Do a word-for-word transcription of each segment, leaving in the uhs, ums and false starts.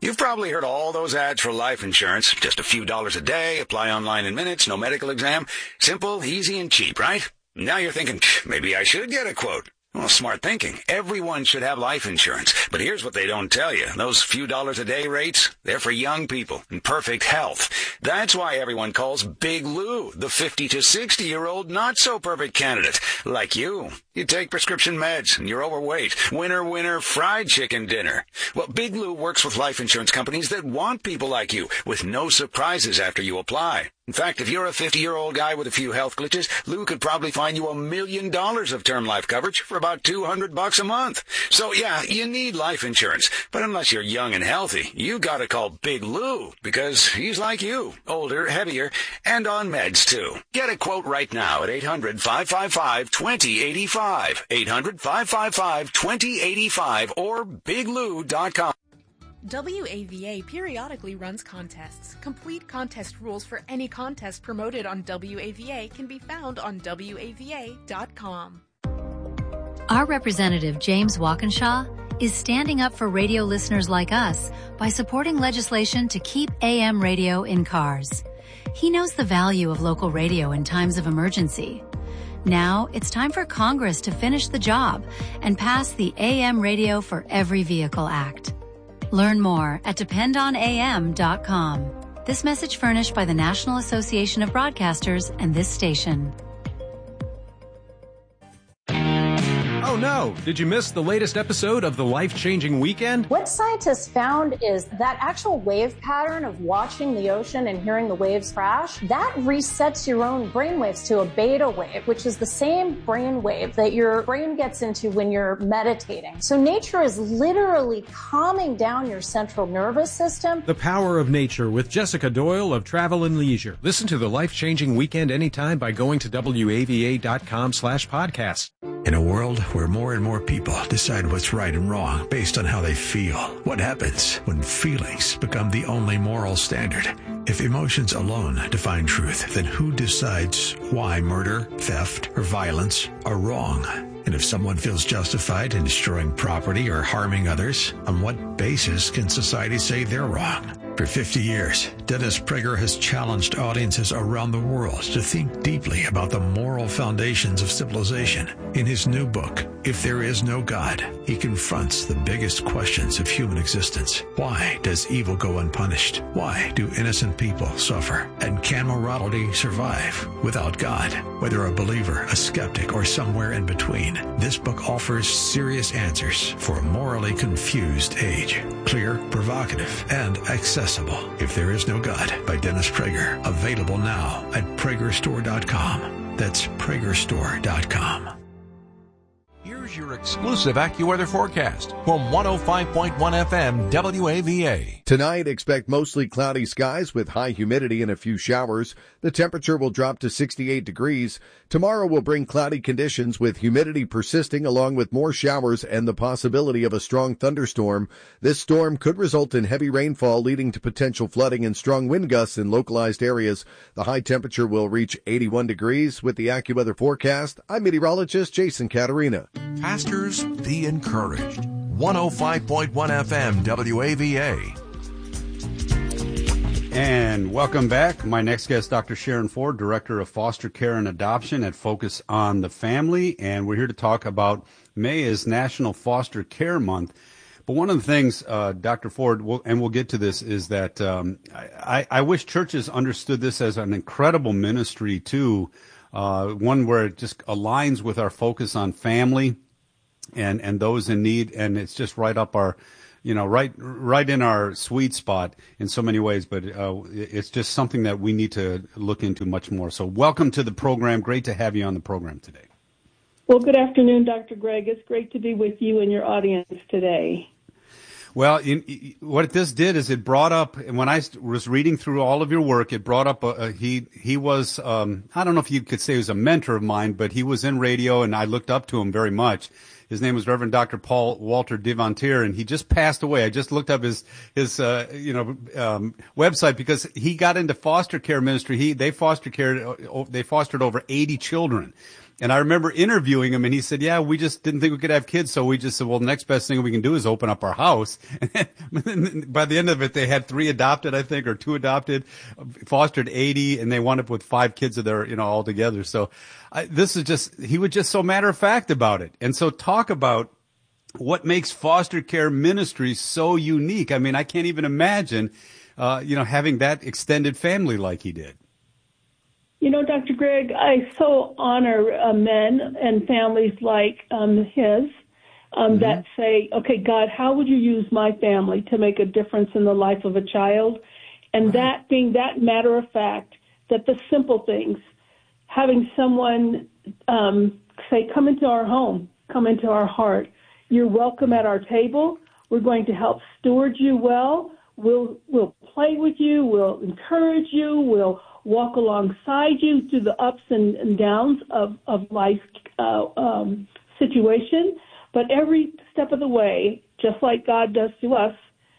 You've probably heard all those ads for life insurance. Just a few dollars a day, apply online in minutes, no medical exam. Simple, easy, and cheap, right? Now you're thinking, maybe I should get a quote. Well, smart thinking. Everyone should have life insurance. But here's what they don't tell you. Those few dollars a day rates, they're for young people in perfect health. That's why everyone calls Big Lou the fifty to sixty-year-old not-so-perfect candidate. Like you. You take prescription meds and you're overweight. Winner, winner, fried chicken dinner. Well, Big Lou works with life insurance companies that want people like you with no surprises after you apply. In fact, if you're a fifty-year-old guy with a few health glitches, Lou could probably find you a million dollars of term life coverage for about two hundred bucks a month. So yeah, you need life insurance. But unless you're young and healthy, you gotta call Big Lou because he's like you, older, heavier, and on meds too. Get a quote right now at eight hundred, five five five, two zero eight five. eight hundred, five five five, two zero eight five or big lou dot com. W A V A periodically runs contests. Complete contest rules for any contest promoted on W A V A can be found on W A V A dot com. Our representative, James Walkinshaw, is standing up for radio listeners like us by supporting legislation to keep A M radio in cars. He knows the value of local radio in times of emergency. Now, it's time for Congress to finish the job and pass the A M Radio for Every Vehicle Act. Learn more at depend on A M dot com. This message furnished by the National Association of Broadcasters and this station. Oh no! Did you miss the latest episode of The Life-Changing Weekend? What scientists found is that actual wave pattern of watching the ocean and hearing the waves crash, that resets your own brainwaves to a beta wave, which is the same brain wave that your brain gets into when you're meditating. So nature is literally calming down your central nervous system. The Power of Nature with Jessica Doyle of Travel and Leisure. Listen to The Life-Changing Weekend anytime by going to W A V A dot com slash podcast. In a world where more and more people decide what's right and wrong based on how they feel, what happens when feelings become the only moral standard? If emotions alone define truth, then who decides why murder, theft, or violence are wrong? And if someone feels justified in destroying property or harming others, on what basis can society say they're wrong? For fifty years, Dennis Prager has challenged audiences around the world to think deeply about the moral foundations of civilization. In his new book, If There Is No God, he confronts the biggest questions of human existence. Why does evil go unpunished? Why do innocent people suffer? And can morality survive without God? Whether a believer, a skeptic, or somewhere in between, this book offers serious answers for a morally confused age. Clear, provocative, and accessible. If There Is No God by Dennis Prager. Available now at Prager Store dot com. That's Prager Store dot com. Here's your exclusive AccuWeather forecast from one oh five point one F M W A V A. Tonight, expect mostly cloudy skies with high humidity and a few showers. The temperature will drop to sixty-eight degrees. Tomorrow will bring cloudy conditions with humidity persisting along with more showers and the possibility of a strong thunderstorm. This storm could result in heavy rainfall leading to potential flooding and strong wind gusts in localized areas. The high temperature will reach eighty-one degrees. With the AccuWeather forecast, I'm meteorologist Jason Caterina. Pastors, be encouraged. one oh five point one F M W A V A. And welcome back. My next guest, Doctor Sharon Ford, Director of Foster Care and Adoption at Focus on the Family. And we're here to talk about May is National Foster Care Month. But one of the things, uh, Doctor Ford, we'll, and we'll get to this, is that um, I, I wish churches understood this as an incredible ministry, too, uh, one where it just aligns with our focus on family and, and those in need. And it's just right up our, you know, right right in our sweet spot in so many ways. But uh, it's just something that we need to look into much more. So welcome to the program. Great to have you on the program today. Well, good afternoon, Doctor Greg. It's great to be with you and your audience today. Well, in, in, what this did is it brought up, when I was reading through all of your work, it brought up, a, a, he he was, um, I don't know if you could say he was a mentor of mine, but he was in radio, and I looked up to him very much. His name was Reverend Doctor Paul Walter Devontier, and he just passed away. I just looked up his his uh, you know um, website because he got into foster care ministry. He they foster care they fostered over eighty children. And I remember interviewing him, and he said, yeah, we just didn't think we could have kids, so we just said, well, the next best thing we can do is open up our house. And by the end of it, they had three adopted, I think, or two adopted, fostered eighty, and they wound up with five kids of their, you know, all together. So I, this is just, he was just so matter of fact about it. And so talk about what makes foster care ministry so unique. I mean, I can't even imagine, uh, you know, having that extended family like he did. You know, Doctor Greg, I so honor uh, men and families like um, his um, mm-hmm. that say, okay, God, how would you use my family to make a difference in the life of a child? And right. that being that matter of fact, that the simple things, having someone um, say, come into our home, come into our heart. You're welcome at our table. We're going to help steward you well. We'll, we'll play with you. We'll encourage you. We'll walk alongside you through the ups and, and downs of, of life's uh, um, situation. But every step of the way, just like God does to us,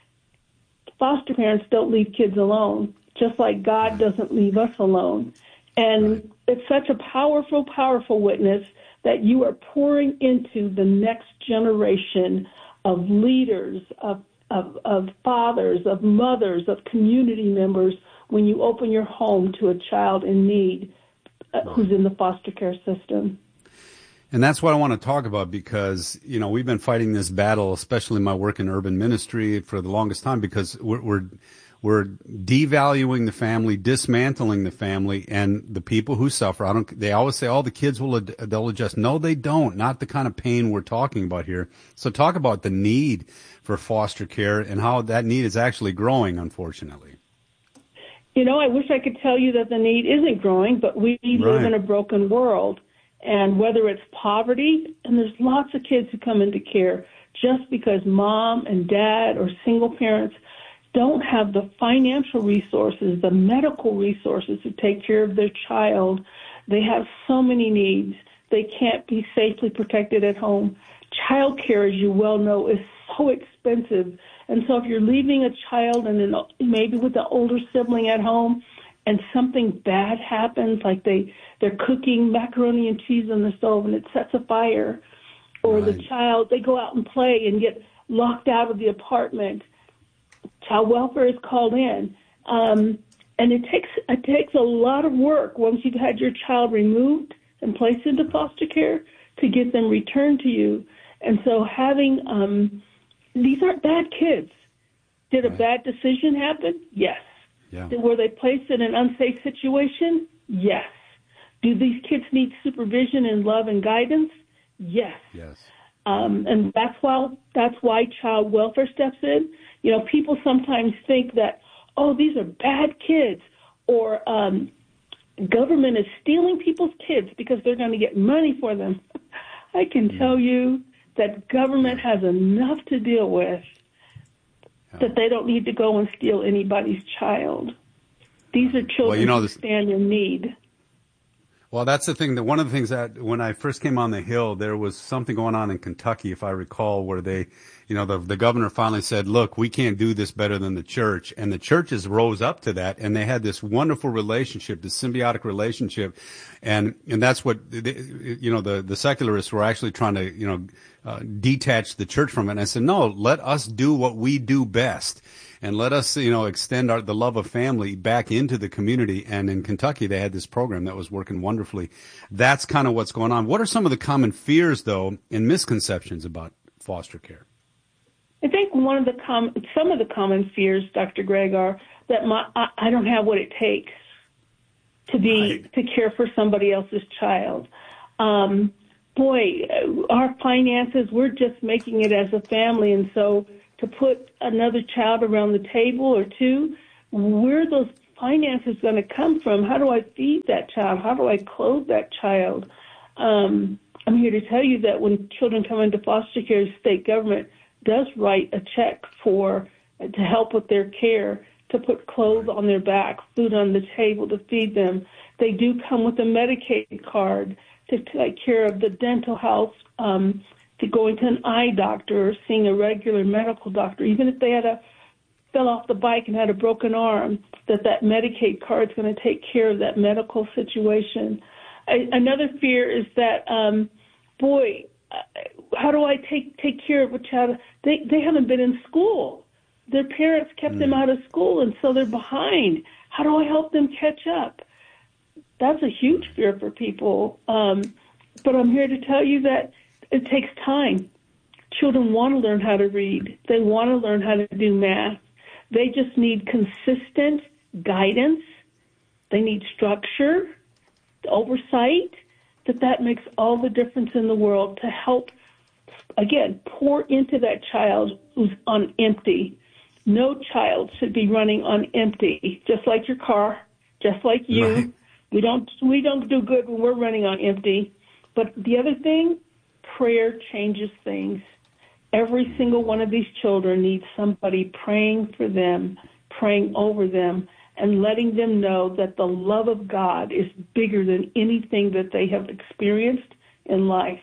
foster parents don't leave kids alone, just like God doesn't leave us alone. And right. it's such a powerful, powerful witness that you are pouring into the next generation of leaders, of, of, of fathers, of mothers, of community members when you open your home to a child in need uh, who's in the foster care system. And that's what I want to talk about because, you know, we've been fighting this battle, especially my work in urban ministry for the longest time, because we're, we're, we're devaluing the family, dismantling the family, and the people who suffer. I don't, they always say, oh, the kids will, ad- they'll adjust. No, they don't. Not the kind of pain we're talking about here. So talk about the need for foster care and how that need is actually growing, unfortunately. You know, I wish I could tell you that the need isn't growing, but we Right. live in a broken world. And whether it's poverty, and there's lots of kids who come into care just because mom and dad or single parents don't have the financial resources, the medical resources to take care of their child. They have so many needs. They can't be safely protected at home. Child care, as you well know, is so expensive. And so if you're leaving a child and then maybe with an older sibling at home and something bad happens, like they, they're cooking macaroni and cheese on the stove and it sets a fire, or right. the child, they go out and play and get locked out of the apartment, child welfare is called in. Um, and it takes, it takes a lot of work once you've had your child removed and placed into foster care to get them returned to you. And so having, um, these aren't bad kids. Did a right. bad decision happen? Yes. Yeah. Were they placed in an unsafe situation? Yes. Do these kids need supervision and love and guidance? Yes. Yes. Um, and that's why that's why child welfare steps in. You know, people sometimes think that, oh, these are bad kids, or um, government is stealing people's kids because they're going to get money for them. I can mm. tell you that government has enough to deal with yeah. that they don't need to go and steal anybody's child. These are children well, you know, who stand in need. Well, that's the thing. That one of the things that when I first came on the Hill, there was something going on in Kentucky, if I recall, where they, you know, the, the governor finally said, look, we can't do this better than the church. And the churches rose up to that, and they had this wonderful relationship, this symbiotic relationship. And, and that's what, they, you know, the, the secularists were actually trying to, you know, uh, detach the church from it. And I said, no, let us do what we do best. And let us, you know, extend our, the love of family back into the community. And in Kentucky, they had this program that was working wonderfully. That's kind of what's going on. What are some of the common fears, though, and misconceptions about foster care? I think one of the com- some of the common fears, Doctor Greg, are that my I, I don't have what it takes to be right. to care for somebody else's child. Um, boy, our finances, we're just making it as a family, and so to put another child around the table or two, where are those finances going to come from? How do I feed that child? How do I clothe that child? Um, I'm here to tell you that when children come into foster care, the state government does write a check for to help with their care, to put clothes on their back, food on the table, to feed them. They do come with a Medicaid card to take care of the dental health, um, to going to an eye doctor or seeing a regular medical doctor, even if they had a fell off the bike and had a broken arm, that that Medicaid card is going to take care of that medical situation. I, another fear is that, um, boy, how do I take take care of a child? They they haven't been in school. Their parents kept mm. them out of school, and so they're behind. How do I help them catch up? That's a huge fear for people. Um, but I'm here to tell you that it takes time. Children want to learn how to read. They want to learn how to do math. They just need consistent guidance. They need structure, oversight. That that makes all the difference in the world to help, again, pour into that child who's on empty. No child should be running on empty, just like your car, just like you. Right. We don't we don't do good when we're running on empty. But the other thing, prayer changes things. Every single one of these children needs somebody praying for them, praying over them, and letting them know that the love of God is bigger than anything that they have experienced in life.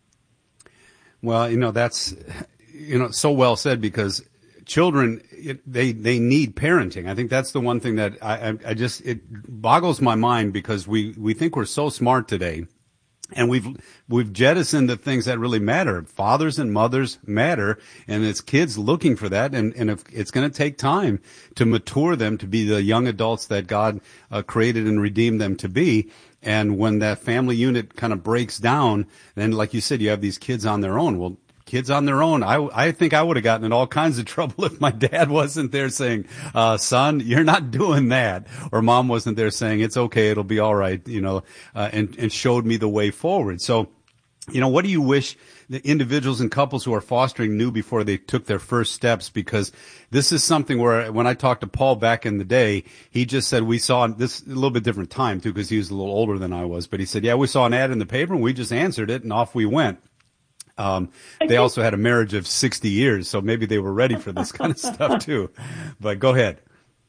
Well, you know, that's, you know, so well said, because children, it, they they need parenting. I think that's the one thing that I, I, I just, it boggles my mind, because we, we think we're so smart today. And we've we've jettisoned the things that really matter. Fathers and mothers matter, and it's kids looking for that. And, and if it's going to take time to mature them to be the young adults that God uh, created and redeemed them to be. And when that family unit kind of breaks down, then, like you said, you have these kids on their own. Well, kids on their own, I, I think I would have gotten in all kinds of trouble if my dad wasn't there saying, uh, son, you're not doing that. Or mom wasn't there saying, it's okay, it'll be all right, you know, uh, and, and showed me the way forward. So, you know, what do you wish the individuals and couples who are fostering knew before they took their first steps? Because this is something where, when I talked to Paul back in the day, he just said, we saw this a little bit different time too, because he was a little older than I was. But he said, yeah, we saw an ad in the paper and we just answered it and off we went. Um, they also had a marriage of sixty years, so maybe they were ready for this kind of stuff too. But go ahead.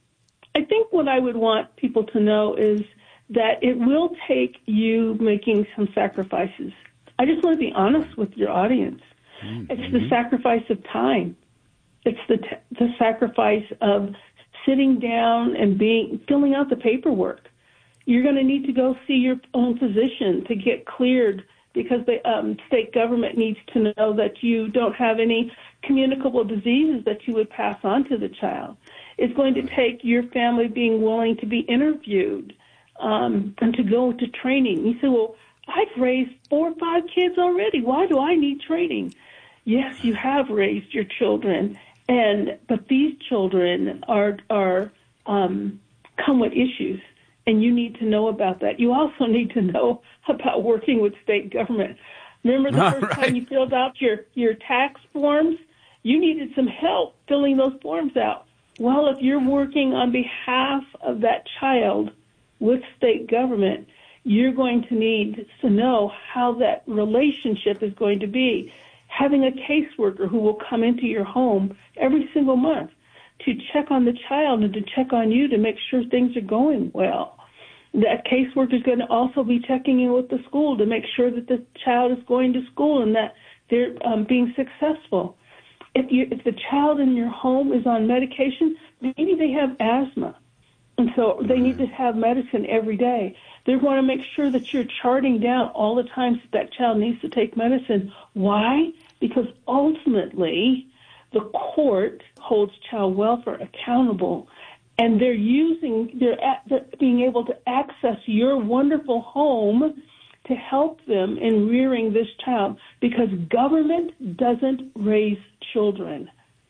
I think what I would want people to know is that it will take you making some sacrifices. I just want to be honest with your audience. Mm-hmm. It's the sacrifice of time. It's the t- the sacrifice of sitting down and being filling out the paperwork. You're going to need to go see your own physician to get cleared, because the um, state government needs to know that you don't have any communicable diseases that you would pass on to the child. It's going to take your family being willing to be interviewed um, and to go to training. You say, well, I've raised four or five kids already. Why do I need training? Yes, you have raised your children, and but these children are are um, come with issues. And you need to know about that. You also need to know about working with state government. Remember the first right. time you filled out your, your tax forms? You needed some help filling those forms out. Well, if you're working on behalf of that child with state government, you're going to need to know how that relationship is going to be. Having a caseworker who will come into your home every single month to check on the child and to check on you to make sure things are going well. That caseworker is going to also be checking in with the school to make sure that the child is going to school and that they're um, being successful. If you, if the child in your home is on medication, maybe they have asthma, and so they need to have medicine every day. They want to make sure that you're charting down all the times that that child needs to take medicine. Why? Because ultimately, the court holds child welfare accountable, and they're using, they're, at, they're being able to access your wonderful home to help them in rearing this child, because government doesn't raise children.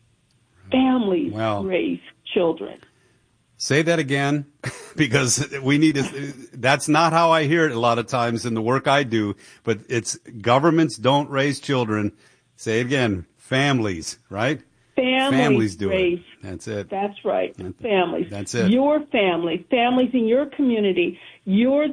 Families well, raise children. Say that again, because we need to, that's not how I hear it a lot of times in the work I do, but it's governments don't raise children. Say it again, families, right? Families, families do raise. it. That's it. That's right. Families. That's it. Your family, families in your community. You're the